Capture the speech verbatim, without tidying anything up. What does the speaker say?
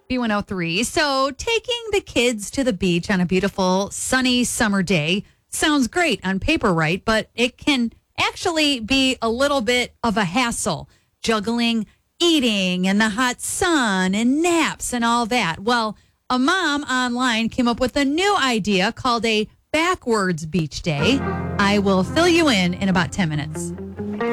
B one oh three. So taking the kids to the beach on a beautiful sunny summer day sounds great on paper, right? But it can actually be a little bit of a hassle, juggling eating and the hot sun and naps and all that. Well, a mom online came up with a new idea called a backwards beach day. I will fill you in in about ten minutes.